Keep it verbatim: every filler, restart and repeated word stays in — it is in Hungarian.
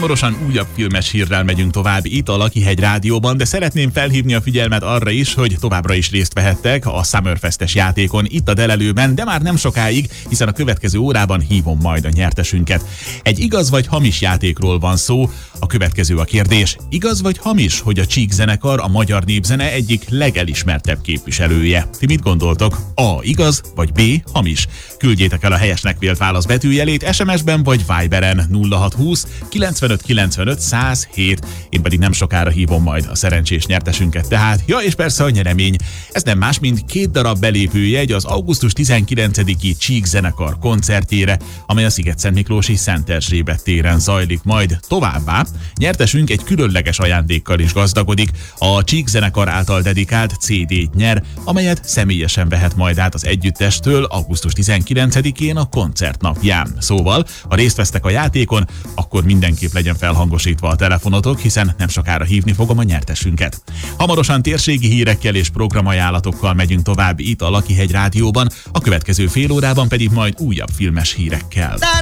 Hamarosan újabb filmes hírrel megyünk tovább itt a Lakihegy Rádióban, de szeretném felhívni a figyelmet arra is, hogy továbbra is részt vehettek a Summerfestes játékon itt a Delelőben, de már nem sokáig, hiszen a következő órában hívom majd a nyertesünket. Egy igaz vagy hamis játékról van szó. A következő a kérdés: igaz vagy hamis, hogy a Csík zenekar a magyar népzene egyik legelismertebb képviselője? Ti mit gondoltok? A. igaz, vagy B. hamis? Küldjétek el a helyesnek vélt válasz betűjelét es em es-ben vagy Viberen nulla hat húsz kilencvenöt kilencvenöt száz hét. Én pedig nem sokára hívom majd a szerencsés nyertesünket tehát. Ja, és persze a nyeremény. Ez nem más, mint két darab belépőjegy az augusztus tizenkilencediki Csík zenekar koncertjére, amely a Sziget-Szentmiklósi Szent Erzsébet téren zajlik majd. Továbbá nyertesünk egy különleges ajándékkal is gazdagodik. A Csík zenekar által dedikált cé dét nyer, amelyet személyesen vehet majd át az együttestől augusztus tizenkilencedikén a koncert napján. Szóval, ha részt vesztek a játékon, akkor mindenképp legyen felhangosítva a telefonotok, hiszen nem sokára hívni fogom a nyertesünket. Hamarosan térségi hírekkel és programajánlatokkal megyünk tovább itt a Lakihegy Rádióban, a következő fél órában pedig majd újabb filmes hírekkel.